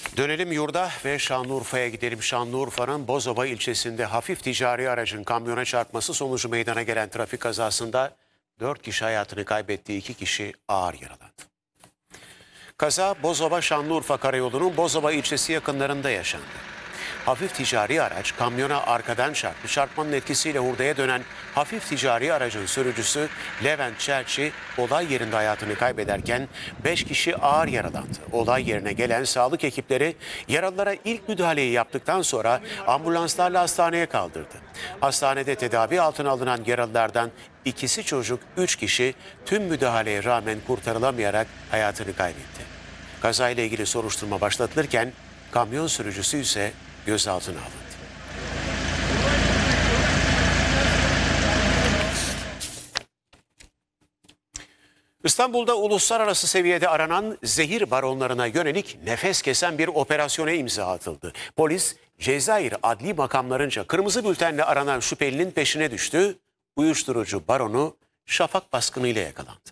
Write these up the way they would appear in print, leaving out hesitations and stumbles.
Dönelim yurda ve Şanlıurfa'ya gidelim. Şanlıurfa'nın Bozova ilçesinde hafif ticari aracın kamyona çarpması sonucu meydana gelen trafik kazasında 4 kişi hayatını kaybetti, 2 kişi ağır yaralandı. Kaza Bozova-Şanlıurfa karayolunun Bozova ilçesi yakınlarında yaşandı. Hafif ticari araç kamyona arkadan çarptı. Çarpmanın etkisiyle hurdaya dönen hafif ticari aracın sürücüsü Levent Çerçi olay yerinde hayatını kaybederken 5 kişi ağır yaralandı. Olay yerine gelen sağlık ekipleri yaralılara ilk müdahaleyi yaptıktan sonra ambulanslarla hastaneye kaldırdı. Hastanede tedavi altına alınan yaralılardan ikisi çocuk, 3 kişi tüm müdahaleye rağmen kurtarılamayarak hayatını kaybetti. Kazayla ilgili soruşturma başlatılırken kamyon sürücüsü ise gözaltına alındı. İstanbul'da uluslararası seviyede aranan zehir baronlarına yönelik nefes kesen bir operasyona imza atıldı. Polis, Cezayir adli makamlarınca kırmızı bültenle aranan şüphelinin peşine düştü. Uyuşturucu baronu şafak baskınıyla yakalandı.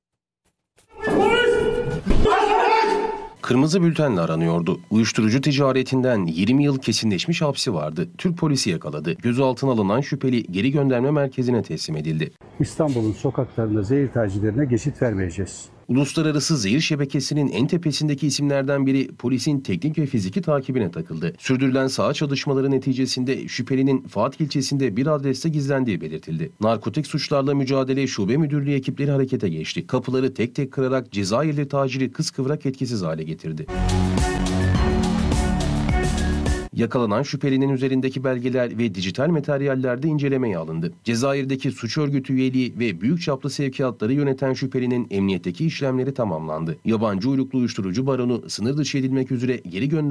Kırmızı bültenle aranıyordu. Uyuşturucu ticaretinden 20 yıl kesinleşmiş hapsi vardı. Türk polisi yakaladı. Gözaltına alınan şüpheli geri gönderme merkezine teslim edildi. İstanbul'un sokaklarında zehir tacirlerine geçit vermeyeceğiz. Uluslararası zehir şebekesinin en tepesindeki isimlerden biri polisin teknik ve fiziki takibine takıldı. Sürdürülen saha çalışmaları neticesinde şüphelinin Fatih ilçesinde bir adreste gizlendiği belirtildi. Narkotik suçlarla mücadele şube müdürlüğü ekipleri harekete geçti. Kapıları tek tek kırarak Cezayirli taciri kıskıvrak etkisiz hale getirdi. Yakalanan şüphelinin üzerindeki belgeler ve dijital materyaller de incelemeye alındı. Cezayir'deki suç örgütü üyeliği ve büyük çaplı sevkiyatları yöneten şüphelinin emniyetteki işlemleri tamamlandı. Yabancı uyruklu uyuşturucu baronu sınır dışı edilmek üzere geri gönderildi.